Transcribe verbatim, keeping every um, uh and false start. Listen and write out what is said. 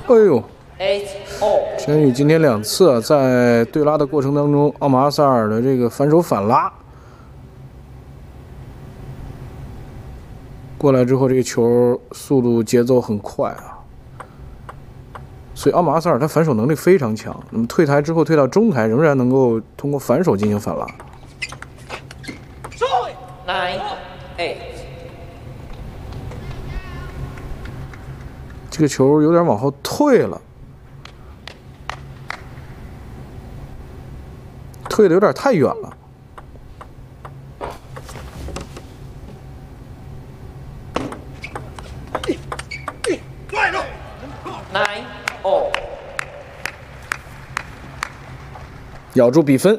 哎呦，千羽今天两次啊，在对拉的过程当中，奥马阿萨尔的这个反手反拉过来之后，这个球速度节奏很快啊，所以奥马阿萨尔他反手能力非常强。那么退台之后，退到中台，仍然能够通过反手进行反拉。 Nine, eight. 这个球有点往后退了，退的有点太远了。 Nine, all. 咬住比分。